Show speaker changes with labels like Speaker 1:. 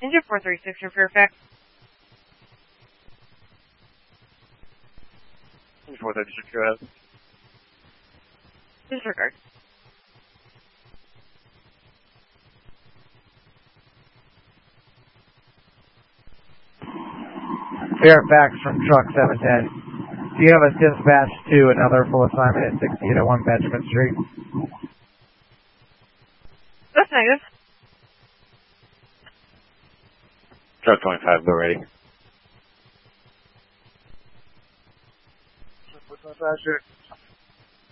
Speaker 1: Engine 436 for Fairfax.
Speaker 2: Engine 436, go ahead.
Speaker 1: Disregard.
Speaker 3: Fairfax from Truck 710. Do you have a dispatch to another full assignment at 6801 Benjamin Street?
Speaker 1: That's negative.
Speaker 2: Truck 25, go ready.
Speaker 3: Truck 25, sure.